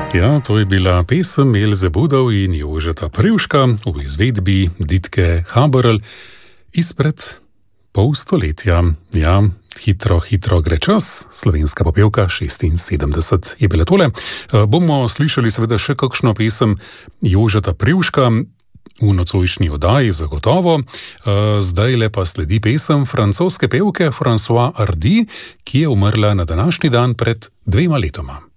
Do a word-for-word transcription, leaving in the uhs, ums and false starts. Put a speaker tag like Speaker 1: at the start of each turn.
Speaker 1: Ja, to je bila pesem Elze Budov in Jožeta Prevška v izvedbi Ditke Haberl izpred pol stoletja. Ja, hitro, hitro gre čas. Slovenska popevka šestinsedemdeset je bila tole. Bomo slišali seveda še kakšno pesem Jožeta Prevška v nocojšnji oddaji zagotovo. Zdaj le pa sledi pesem francoske pevke Françoise Hardy, ki je umrla na današnji dan pred dvema letoma.